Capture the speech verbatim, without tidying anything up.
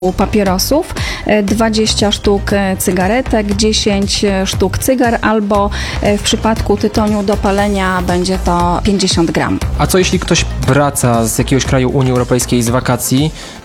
papierosów, dwadzieścia sztuk cygaretek, dziesięć sztuk cygar, albo w przypadku tytoniu do palenia będzie to pięćdziesiąt gram. A co jeśli ktoś wraca z jakiegoś kraju Unii Europejskiej z wakacji